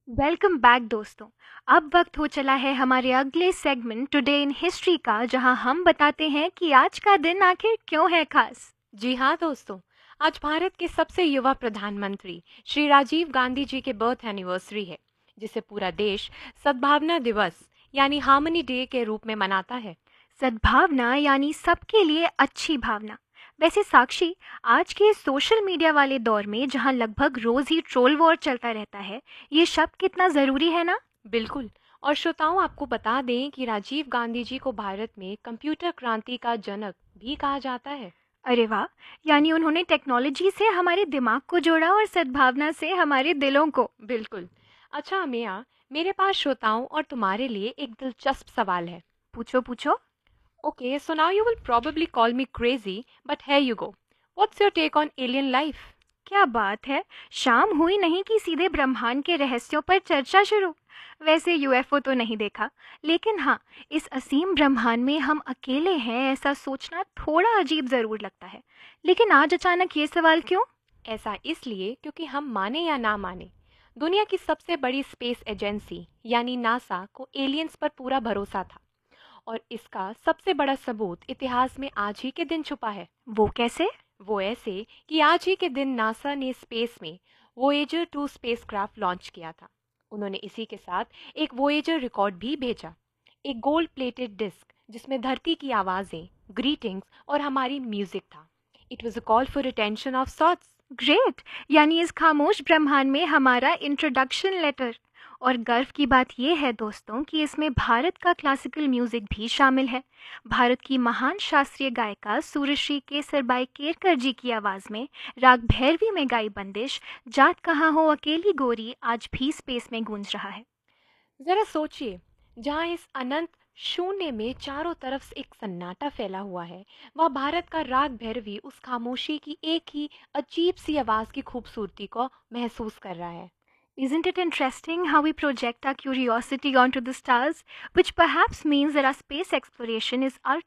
Welcome back दोस्तों। अब वक्त हो चला है हमारे अगले सेगमेंट टुडे इन हिस्ट्री का, जहां हम बताते हैं कि आज का दिन आखिर क्यों है खास। जी हाँ दोस्तों, आज भारत के सबसे युवा प्रधानमंत्री श्री राजीव गांधी जी के बर्थ एनिवर्सरी है, जिसे पूरा देश सद्भावना दिवस यानी हार्मनी डे के रूप में मनाता है। सद्भावना यानी सबके लिए अच्छी भावना। वैसे साक्षी, आज के सोशल मीडिया वाले दौर में जहां लगभग रोज ही ट्रोल वॉर चलता रहता है, ये शब्द कितना जरूरी है ना। बिल्कुल। और श्रोताओं, आपको बता दें कि राजीव गांधी जी को भारत में कंप्यूटर क्रांति का जनक भी कहा जाता है। अरे वाह, यानी उन्होंने टेक्नोलॉजी से हमारे दिमाग को जोड़ा और सद्भावना से हमारे दिलों को। बिल्कुल। अच्छा अमिया, मेरे पास श्रोताओं और तुम्हारे लिए एक दिलचस्प सवाल है। पूछो पूछो। Okay, so now you will probably call me crazy, but here you go. What's your take on alien life? क्या बात है, शाम हुई नहीं कि सीधे ब्रह्मांड के रहस्यों पर चर्चा शुरू। वैसे यूएफओ तो नहीं देखा, लेकिन हाँ, इस असीम ब्रह्मांड में हम अकेले हैं ऐसा सोचना थोड़ा अजीब जरूर लगता है। लेकिन आज अचानक ये सवाल क्यों? ऐसा इसलिए क्योंकि हम माने या ना माने, दुनिया की सबसे बड़ी स्पेस एजेंसी यानी नासा को एलियंस पर पूरा भरोसा था। और इसका सबसे बड़ा सबूत इतिहास में आज ही के दिन छुपा है। वो कैसे? वो ऐसे कि आज ही के दिन नासा ने स्पेस में वोएजर 2 स्पेसक्राफ्ट लॉन्च किया था। उन्होंने इसी के साथ एक वोएजर रिकॉर्ड भी भेजा, एक गोल्ड प्लेटेड डिस्क जिसमें धरती की आवाजें, ग्रीटिंग्स और हमारी म्यूजिक था। It was a call for attention of sorts. Great, यानी इस खामोश ब्रह्मांड में हमारा इंट्रोडक्शन लेटर। और गर्व की बात यह है दोस्तों कि इसमें भारत का क्लासिकल म्यूजिक भी शामिल है। भारत की महान शास्त्रीय गायिका सूर्यश्री केसरबाई केरकर जी की आवाज में राग भैरवी में गाई बंदिश जात कहाँ हो अकेली गोरी आज भी स्पेस में गूंज रहा है। जरा सोचिए, जहाँ इस अनंत शून्य में चारों तरफ से एक सन्नाटा फैला हुआ है, वह भारत का राग भैरवी उस खामोशी की एक ही अजीब सी आवाज की खूबसूरती को महसूस कर रहा है। Isn't it interesting how we project our curiosity onto the stars, which perhaps means that our space exploration is ultimately